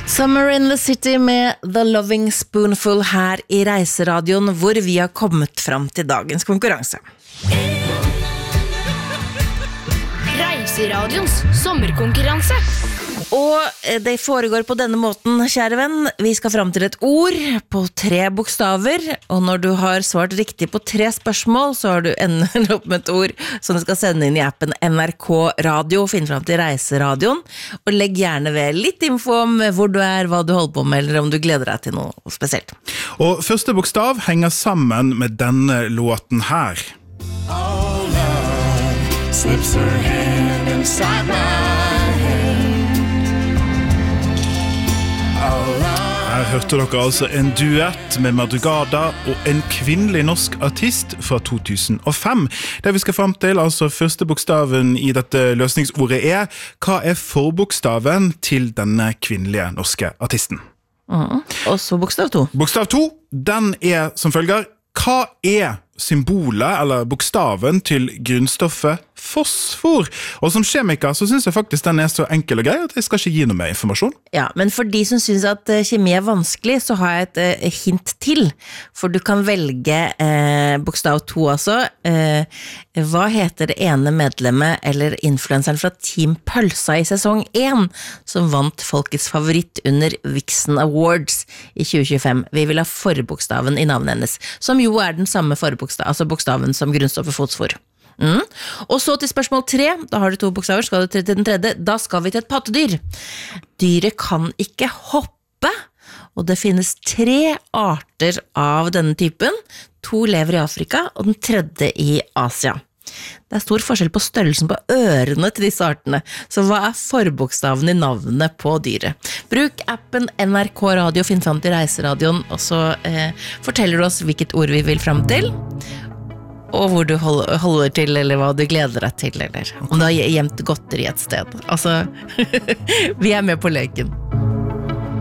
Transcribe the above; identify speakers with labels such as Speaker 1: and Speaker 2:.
Speaker 1: Summer in the City med The Loving Spoonful her I Reiseradioen, hvor vi har kommet fram til dagens konkurranse.
Speaker 2: Reiseradions sommerkonkurranse.
Speaker 1: Og det foregår på denne måten, kjære venn. Vi skal fram til et ord på 3 bokstaver, og når du har svart riktig på 3 spørsmål, så har du endet opp med et ord som du skal sende inn I appen NRK Radio, finne fram til Reiseradioen, og legg gjerne ved litt info om hvor du hva du holder på med, eller om du gleder deg til noe spesielt.
Speaker 3: Og første bokstav henger sammen med denne låten her.
Speaker 4: Oh, love slips her hand inside my hand.
Speaker 3: Her hørte dere altså en duett med Madrugada og en kvinnelig norsk artist fra 2005. Det vi skal frem til, altså første bokstaven I dette løsningsordet hva forbokstaven til denne kvinnelige norske artisten?
Speaker 1: Og så bokstav 2.
Speaker 3: Bokstav 2, den som følger. Hva symbolet eller bokstaven til grunnstoffet fosfor? Og som kjemiker så synes jeg faktisk den så enkel og grei at jeg skal ikke gi noe mer informasjon.
Speaker 1: Ja, men for de som synes at kjemi vanskelig, så har jeg et hint til. For du kan velge bokstav 2 altså. Hva heter det ene medlemmet eller influenseren fra Team Pølsa I sesong 1, som vant folkets favoritt under Vixen Awards I 2025? Vi vil ha forbokstaven I navnet hennes, som jo den samme forbokstaven, altså bokstaven som grunnstoffet fosfor. Og så til spørsmål 3, da har du 2 bokstaver, skal du til den tredje, da skal vi til et pattedyr. Dyret kan ikke hoppe, og det finnes 3 arter av denne typen. 2 lever I Afrika, og den tredje I Asia. Det stor forskjell på størrelsen på ørene til disse artene, så hva forbokstaven I navnet på dyret? Bruk appen NRK Radio, finn fram til Reiseradioen, og så forteller du oss hvilket ord vi vil frem til, og hvor du holder til, eller hva du gleder deg til, eller om du har gjemt godteri et sted. Altså, vi med på leken.